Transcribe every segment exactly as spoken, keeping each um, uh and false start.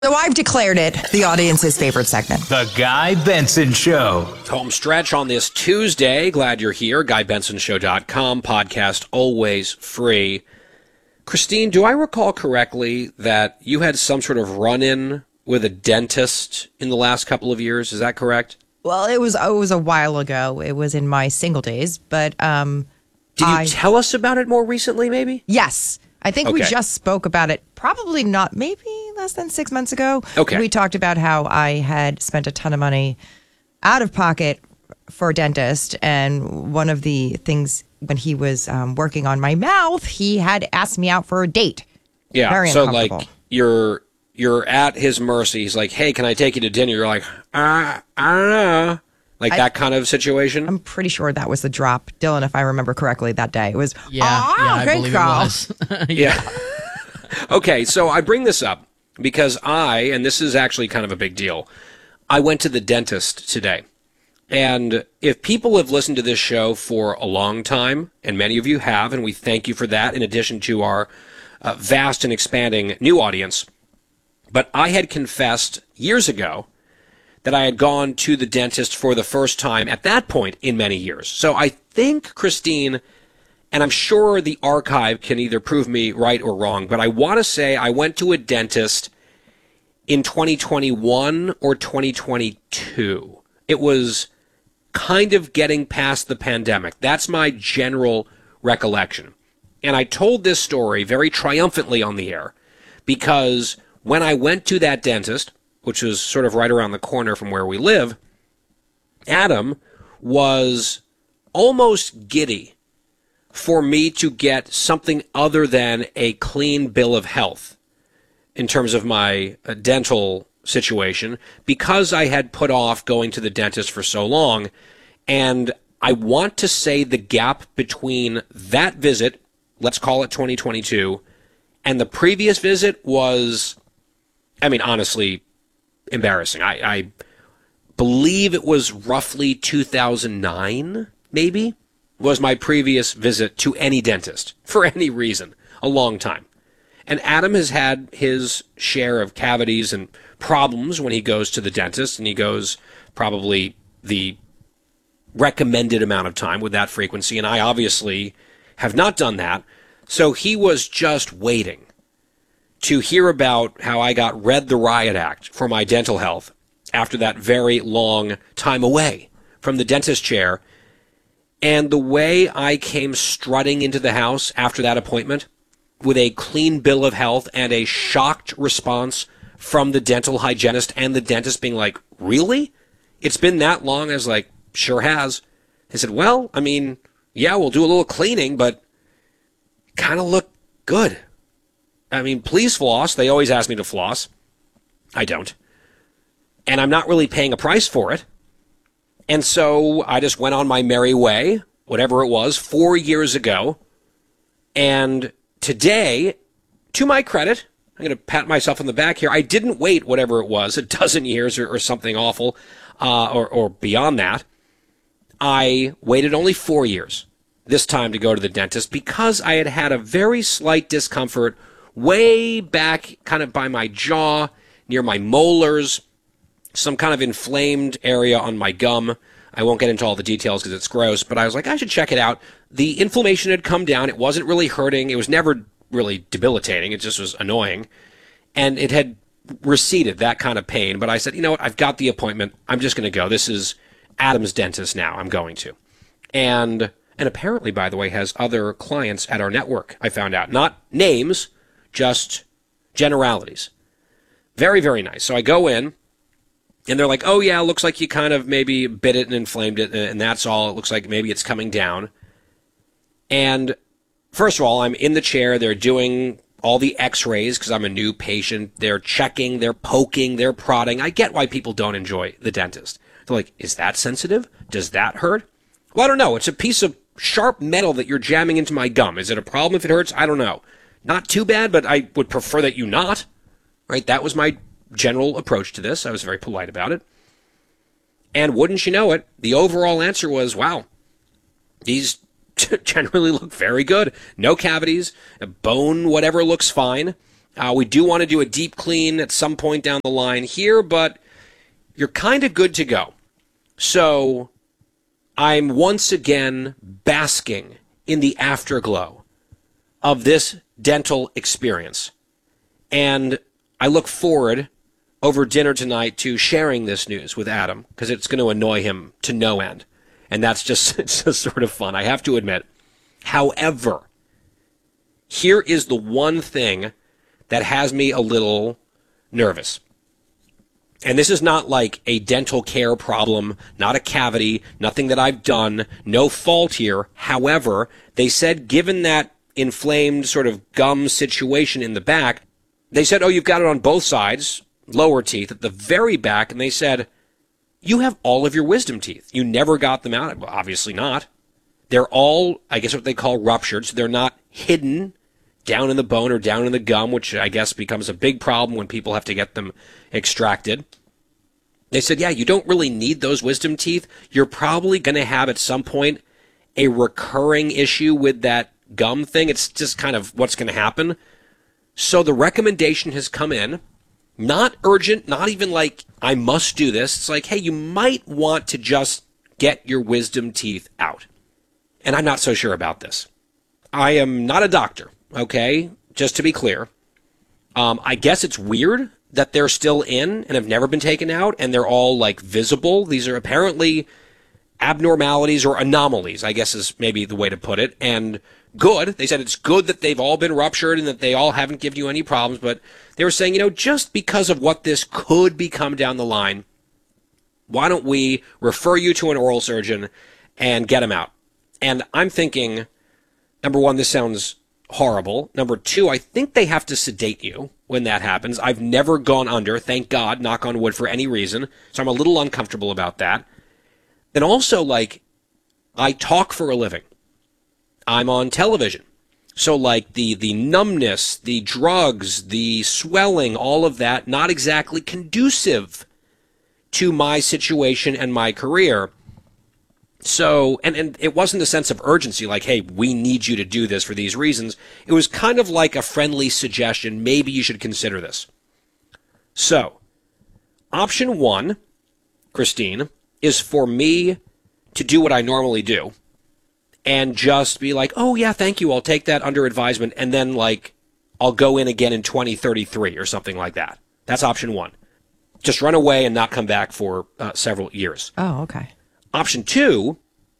So I've declared it the audience's favorite segment. The Guy Benson Show. Home stretch on this Tuesday. Glad you're here. Guy Benson Show dot com. Podcast always free. Christine, do I recall correctly that you had some sort of run-in with a dentist in the last couple of years? Is that correct? Well, it was it was a while ago. It was in my single days, but um, did you I, tell us about it more recently? Maybe. Yes, I think okay. we just spoke about it. Probably not. Maybe less than six months ago. Okay. We talked about how I had spent a ton of money out of pocket for a dentist, and one of the things when he was um, working on my mouth, he had asked me out for a date. Yeah. Very so uncomfortable. like you're. You're at his mercy. He's like, hey, can I take you to dinner? You're like, uh, I don't know. Like I, that kind of situation? I'm pretty sure that was the drop. Dylan, if I remember correctly, that day. It was, yeah, oh, yeah I great believe call. it was. yeah. yeah. Okay, so I bring this up because I, and this is actually kind of a big deal, I went to the dentist today. And if people have listened to this show for a long time, and many of you have, and we thank you for that, in addition to our uh, vast and expanding new audience, but I had confessed years ago that I had gone to the dentist for the first time at that point in many years. So I think, Christine, and I'm sure the archive can either prove me right or wrong, but I want to say I went to a dentist in twenty twenty-one or twenty twenty-two. It was kind of getting past the pandemic. That's my general recollection. And I told this story very triumphantly on the air because when I went to that dentist, which was sort of right around the corner from where we live, Adam was almost giddy for me to get something other than a clean bill of health in terms of my uh, dental situation because I had put off going to the dentist for so long. And I want to say the gap between that visit, let's call it twenty twenty-two, and the previous visit was, I mean, honestly, embarrassing. I, I believe it was roughly two thousand nine, maybe, was my previous visit to any dentist, for any reason, a long time. And Adam has had his share of cavities and problems when he goes to the dentist, and he goes probably the recommended amount of time with that frequency, and I obviously have not done that. So he was just waiting to hear about how I got read the riot act for my dental health after that very long time away from the dentist chair. And the way I came strutting into the house after that appointment with a clean bill of health and a shocked response from the dental hygienist and the dentist being like, really? It's been that long? I was like, sure has. They said, well, I mean, yeah, we'll do a little cleaning, but kind of look good. I mean, please floss. They always ask me to floss. I don't. And I'm not really paying a price for it. And so I just went on my merry way, whatever it was, four years ago. And today, to my credit, I'm going to pat myself on the back here, I didn't wait whatever it was, a dozen years or, or something awful, uh, or, or beyond that. I waited only four years this time to go to the dentist because I had had a very slight discomfort way back kind of by my jaw, near my molars, some kind of inflamed area on my gum. I won't get into all the details because it's gross, but I was like, I should check it out. The inflammation had come down. It wasn't really hurting. It was never really debilitating. It just was annoying. And it had receded, that kind of pain. But I said, you know what? I've got the appointment. I'm just going to go. This is Adam's dentist now. I'm going to. And and apparently, by the way, has other clients at our network, I found out. Not names, just generalities. Very, very nice. So I go in, and they're like, oh, yeah, it looks like you kind of maybe bit it and inflamed it, and that's all. It looks like maybe it's coming down. And first of all, I'm in the chair. They're doing all the x-rays because I'm a new patient. They're checking, they're poking, they're prodding. I get why people don't enjoy the dentist. They're like, is that sensitive? Does that hurt? Well, I don't know. It's a piece of sharp metal that you're jamming into my gum. Is it a problem if it hurts? I don't know. Not too bad, but I would prefer that you not. Right? That was my general approach to this. I was very polite about it. And wouldn't you know it, the overall answer was, wow, these generally look very good. No cavities, bone, whatever looks fine. Uh, we do want to do a deep clean at some point down the line here, but you're kind of good to go. So I'm once again basking in the afterglow of this dental experience. And I look forward over dinner tonight to sharing this news with Adam, because it's going to annoy him to no end. And that's just, it's just sort of fun, I have to admit. However, here is the one thing that has me a little nervous. And this is not like a dental care problem, not a cavity, nothing that I've done, no fault here. However, they said given that inflamed sort of gum situation in the back, they said, oh, you've got it on both sides, lower teeth, at the very back, and they said, you have all of your wisdom teeth. You never got them out. Well, obviously not. They're all, I guess what they call ruptured, so they're not hidden down in the bone or down in the gum, which I guess becomes a big problem when people have to get them extracted. They said, yeah, you don't really need those wisdom teeth. You're probably going to have at some point a recurring issue with that gum thing. It's just kind of what's going to happen. So the recommendation has come in, not urgent, not even like I must do this. It's like, hey, you might want to just get your wisdom teeth out. And I'm not so sure about this. I am not a doctor. Okay, just to be clear, um, I guess it's weird that they're still in and have never been taken out, and they're all, like, visible. These are apparently abnormalities or anomalies, I guess is maybe the way to put it, and good. They said it's good that they've all been ruptured and that they all haven't given you any problems, but they were saying, you know, just because of what this could become down the line, why don't we refer you to an oral surgeon and get them out? And I'm thinking, number one, this sounds horrible. Number two, I think they have to sedate you when that happens. I've never gone under, thank God, knock on wood, for any reason. So I'm a little uncomfortable about that. Then also, like, I talk for a living. I'm on television. So, like, the, the numbness, the drugs, the swelling, all of that, not exactly conducive to my situation and my career. So, and, and it wasn't a sense of urgency, like, hey, we need you to do this for these reasons. It was kind of like a friendly suggestion, maybe you should consider this. So, option one, Christine, is for me to do what I normally do and just be like, oh, yeah, thank you, I'll take that under advisement, and then, like, I'll go in again in twenty thirty-three or something like that. That's option one. Just run away and not come back for uh, several years. Oh, okay. Option two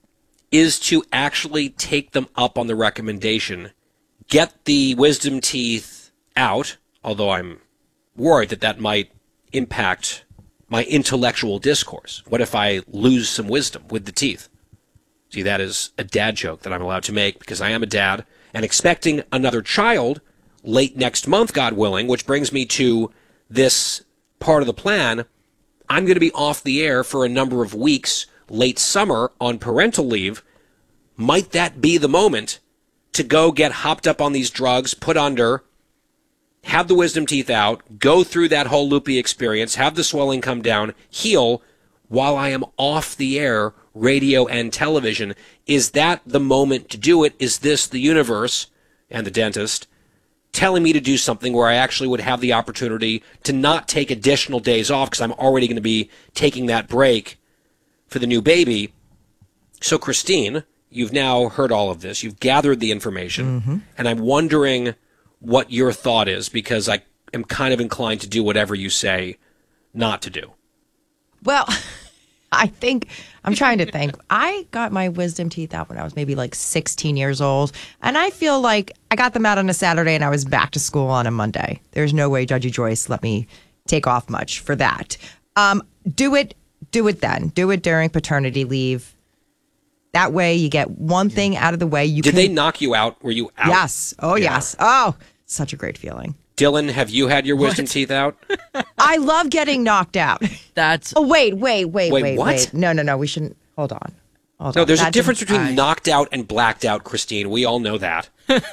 is to actually take them up on the recommendation, get the wisdom teeth out, although I'm worried that that might impact my intellectual discourse. What if I lose some wisdom with the teeth? See, that is a dad joke that I'm allowed to make because I am a dad and expecting another child late next month, God willing, which brings me to this part of the plan. I'm going to be off the air for a number of weeks late summer on parental leave. Might that be the moment to go get hopped up on these drugs, put under, have the wisdom teeth out, go through that whole loopy experience, have the swelling come down, heal, while I am off the air, radio and television? Is that the moment to do it? Is this the universe and the dentist telling me to do something where I actually would have the opportunity to not take additional days off because I'm already going to be taking that break for the new baby? So, Christine, you've now heard all of this. You've gathered the information. Mm-hmm. And I'm wondering what your thought is, because I am kind of inclined to do whatever you say not to do. Well, I think, I'm trying to think. I got my wisdom teeth out when I was maybe like sixteen years old. And I feel like I got them out on a Saturday and I was back to school on a Monday. There's no way Judgy Joyce let me take off much for that. Um, do it. Do it then. Do it during paternity leave. That way you get one thing out of the way. You Did can... they knock you out? Were you out? Yes. Oh, yeah. yes. Oh, such a great feeling. Dylan, have you had your wisdom What? teeth out? I love getting knocked out. That's Oh, wait, wait, wait, Wait, wait, what? wait. No, no, no. We shouldn't. Hold on. Hold No, on. there's a That's difference between I- knocked out and blacked out, Christine. We all know that.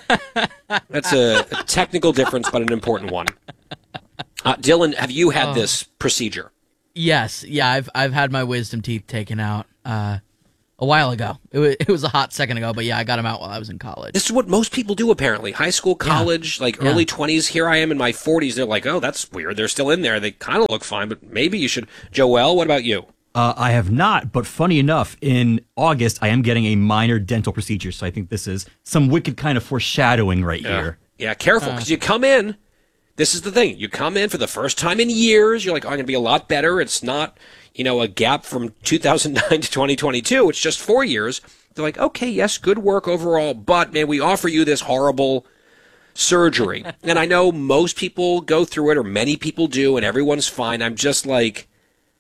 That's a, a technical difference, but an important one. Uh, Dylan, have you had Oh. this procedure? yes, yeah. I've I've had my wisdom teeth taken out. Uh, a while ago. It was, it was a hot second ago, but yeah, I got them out while I was in college. This is what most people do, apparently. High school, college, yeah. like yeah. early twenties. Here I am in my forties. They're like, oh, that's weird. They're still in there. They kind of look fine, but maybe you should. Joel, what about you? Uh, I have not, but funny enough, in August, I am getting a minor dental procedure, so I think this is some wicked kind of foreshadowing right yeah. here. Yeah, careful, because uh. you come in. This is the thing. You come in for the first time in years. You're like, oh, I'm going to be a lot better. It's not, you know, a gap from two thousand nine to twenty twenty-two. It's just four years. They're like, okay, yes, good work overall, but, man, we offer you this horrible surgery. And I know most people go through it, or many people do, and everyone's fine. I'm just like,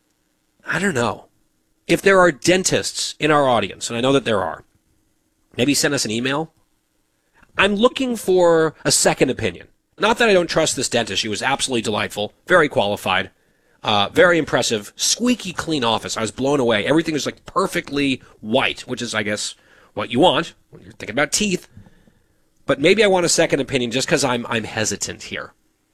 I don't know. If there are dentists in our audience, and I know that there are, maybe send us an email. I'm looking for a second opinion. Not that I don't trust this dentist. She was absolutely delightful, very qualified, uh, very impressive, squeaky clean office. I was blown away. Everything was like perfectly white, which is, I guess, what you want when you're thinking about teeth. But maybe I want a second opinion just because I'm I'm hesitant here.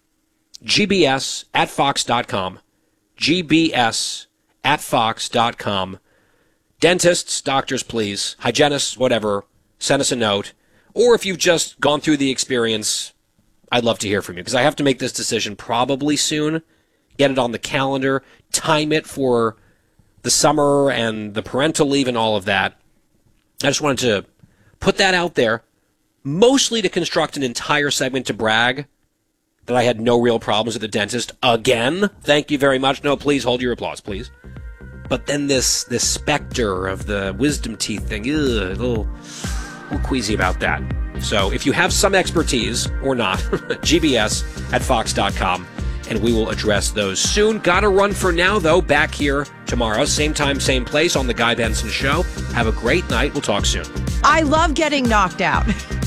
G B S at fox dot com. G B S at fox dot com. Dentists, doctors, please. Hygienists, whatever. Send us a note. Or if you've just gone through the experience, I'd love to hear from you, because I have to make this decision probably soon, get it on the calendar, time it for the summer and the parental leave and all of that. I just wanted to put that out there, mostly to construct an entire segment to brag that I had no real problems at the dentist again. Thank you very much. No, please hold your applause, please. But then this this specter of the wisdom teeth thing, ugh, a little, a little queasy about that. So if you have some expertise, or not, G B S at fox dot com, and we will address those soon. Gotta run for now, though. Back here tomorrow, same time, same place on The Guy Benson Show. Have a great night. We'll talk soon. I love getting knocked out.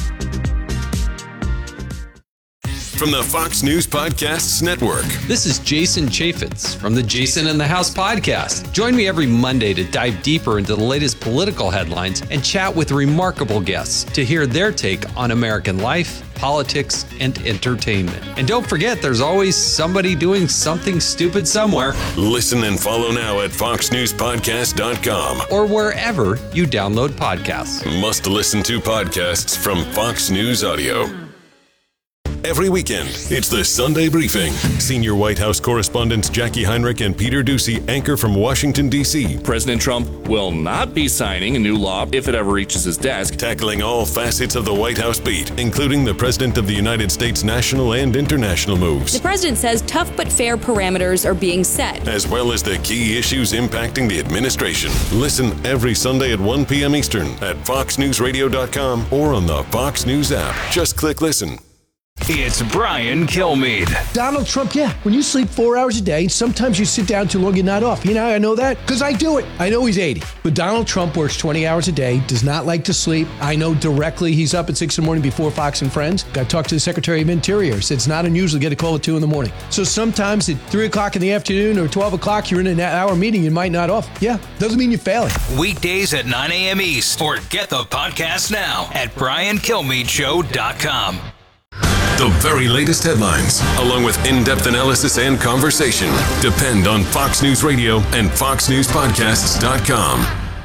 From the Fox News Podcasts Network. This is Jason Chaffetz from the Jason in the House podcast. Join me every Monday to dive deeper into the latest political headlines and chat with remarkable guests to hear their take on American life, politics, and entertainment. And don't forget, there's always somebody doing something stupid somewhere. Listen and follow now at fox news podcast dot com or wherever you download podcasts. Must listen to podcasts from Fox News Audio. Every weekend, it's the Sunday Briefing. Senior White House correspondents Jackie Heinrich and Peter Doocy anchor from Washington, D C President Trump will not be signing a new law if it ever reaches his desk. Tackling all facets of the White House beat, including the President of the United States national and international moves. The president says tough but fair parameters are being set, as well as the key issues impacting the administration. Listen every Sunday at one p.m. Eastern at fox news radio dot com or on the Fox News app. Just click listen. It's Brian Kilmeade. Donald Trump, yeah. When you sleep four hours a day, sometimes you sit down too long, you're not off. You know, I know that because I do it. I know he's eighty. But Donald Trump works twenty hours a day, does not like to sleep. I know directly he's up at six in the morning before Fox and Friends. I talked to the Secretary of Interior. Said it's not unusual to get a call at two in the morning. So sometimes at three o'clock in the afternoon or twelve o'clock, you're in an hour meeting, you might not off. Yeah, doesn't mean you're failing. Weekdays at nine a.m. East, or get the podcast now at brian kilmeade show dot com. The very latest headlines, along with in-depth analysis and conversation, depend on Fox News Radio and fox news podcasts dot com.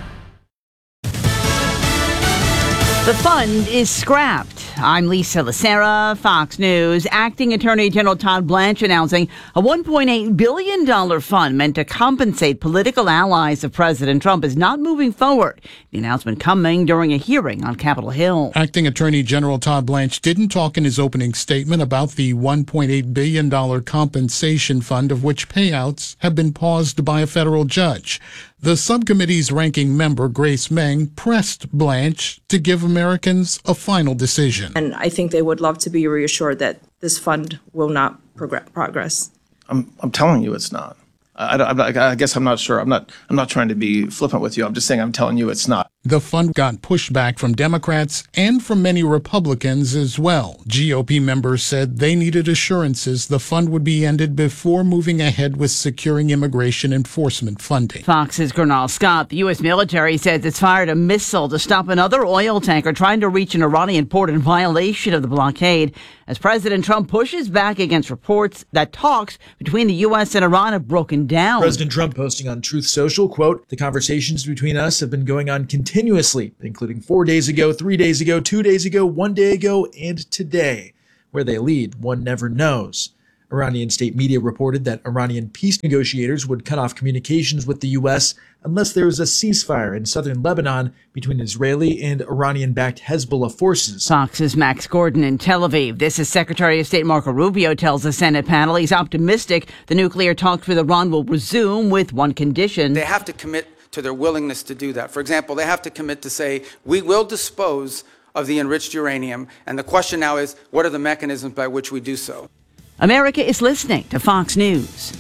The fund is scrapped. I'm Lisa Lacera, Fox News. Acting Attorney General Todd Blanche announcing a one point eight billion dollars fund meant to compensate political allies of President Trump is not moving forward. The announcement coming during a hearing on Capitol Hill. Acting Attorney General Todd Blanche didn't talk in his opening statement about the one point eight billion dollars compensation fund, of which payouts have been paused by a federal judge. The subcommittee's ranking member, Grace Meng, pressed Blanche to give Americans a final decision. And I think they would love to be reassured that this fund will not progr- progress. I'm I'm telling you it's not. I, I, I guess I'm not sure. I'm not I'm not trying to be flippant with you. I'm just saying I'm telling you it's not. The fund got pushback from Democrats and from many Republicans as well. G O P members said they needed assurances the fund would be ended before moving ahead with securing immigration enforcement funding. Fox's Gernal Scott. The U S military says it's fired a missile to stop another oil tanker trying to reach an Iranian port in violation of the blockade, as President Trump pushes back against reports that talks between the U S and Iran have broken down. President Trump posting on Truth Social, quote, "The conversations between us have been going on continuously, including four days ago, three days ago, two days ago, one day ago, and today. Where they lead, one never knows." Iranian state media reported that Iranian peace negotiators would cut off communications with the U S unless there was a ceasefire in southern Lebanon between Israeli and Iranian-backed Hezbollah forces. Fox's Max Gordon in Tel Aviv. This is Secretary of State Marco Rubio tells the Senate panel he's optimistic the nuclear talks with Iran will resume with one condition. They have to commit to their willingness to do that. For example, they have to commit to say, we will dispose of the enriched uranium. And the question now is, what are the mechanisms by which we do so? America is listening to Fox News.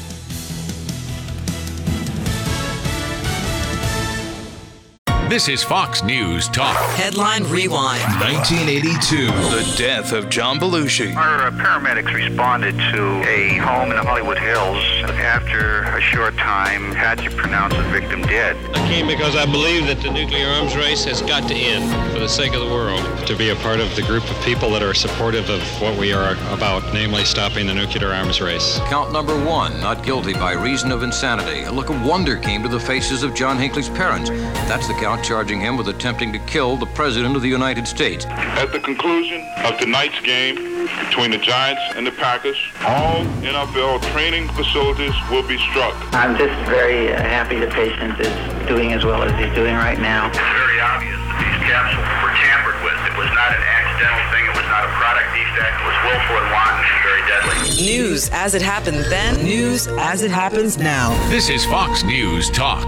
This is Fox News Talk. Headline Rewind. nineteen eighty-two. The death of John Belushi. Our uh, paramedics responded to a home in the Hollywood Hills. After a short time, had to pronounce the victim dead. I came because I believe that the nuclear arms race has got to end for the sake of the world. To be a part of the group of people that are supportive of what we are about, namely stopping the nuclear arms race. Count number one, not guilty by reason of insanity. A look of wonder came to the faces of John Hinckley's parents. That's the count charging him with attempting to kill the President of the United States. At the conclusion of tonight's game between the Giants and the Packers, all N F L training facilities will be struck. I'm just very uh, happy the patient is doing as well as he's doing right now. It's very obvious that these capsules were tampered with. It was not an accidental thing. It was not a product defect. It was willful and wanton and very deadly. News as it happened then, news as it happens now. This is Fox News Talk.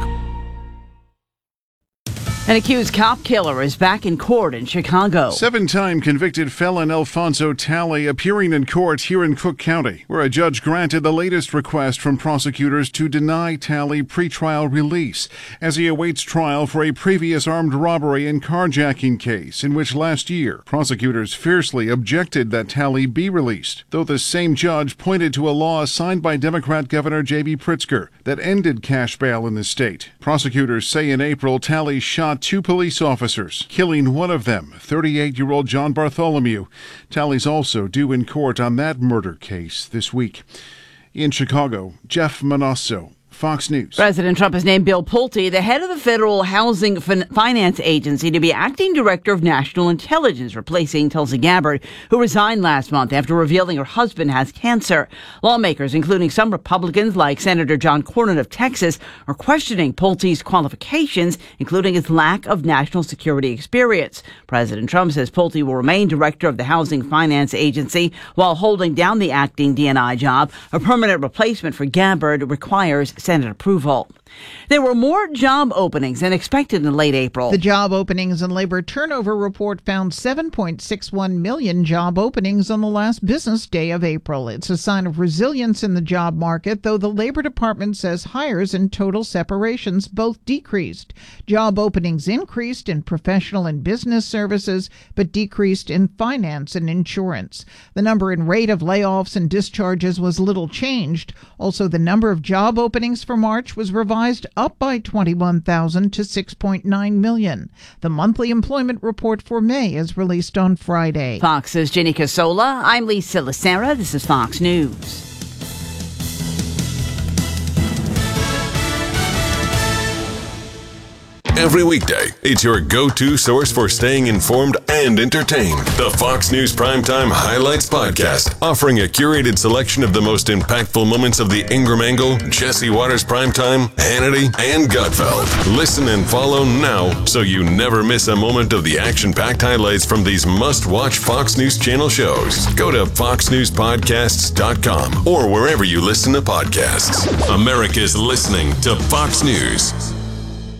An accused cop killer is back in court in Chicago. Seven-time convicted felon Alfonso Talley appearing in court here in Cook County, where a judge granted the latest request from prosecutors to deny Talley pretrial release as he awaits trial for a previous armed robbery and carjacking case in which last year prosecutors fiercely objected that Talley be released, though the same judge pointed to a law signed by Democrat Governor J B Pritzker that ended cash bail in the state. Prosecutors say in April Talley shot two police officers, killing one of them, thirty-eight-year-old John Bartholomew. Talley's also due in court on that murder case this week. In Chicago, Jeff Manasso, Fox News. President Trump has named Bill Pulte, the head of the Federal Housing fin- Finance Agency, to be acting director of national intelligence, replacing Tulsi Gabbard, who resigned last month after revealing her husband has cancer. Lawmakers, including some Republicans like Senator John Cornyn of Texas, are questioning Pulte's qualifications, including his lack of national security experience. President Trump says Pulte will remain director of the Housing Finance Agency while holding down the acting D and I job. A permanent replacement for Gabbard requires Senate approval. There were more job openings than expected in late April. The Job Openings and Labor Turnover Report found seven point six one million job openings on the last business day of April. It's a sign of resilience in the job market, though the Labor Department says hires and total separations both decreased. Job openings increased in professional and business services, but decreased in finance and insurance. The number and rate of layoffs and discharges was little changed. Also, the number of job openings for March was revised up by twenty-one thousand to six point nine million. The monthly employment report for May is released on Friday. Fox's Jenny Casola. I'm Lisa Lacera. This is Fox News. Every weekday, it's your go-to source for staying informed and entertained. The Fox News Primetime Highlights Podcast, offering a curated selection of the most impactful moments of the Ingram Angle, Jesse Waters Primetime, Hannity, and Gutfeld. Listen and follow now so you never miss a moment of the action-packed highlights from these must-watch Fox News Channel shows. Go to fox news podcasts dot com or wherever you listen to podcasts. America's listening to Fox News.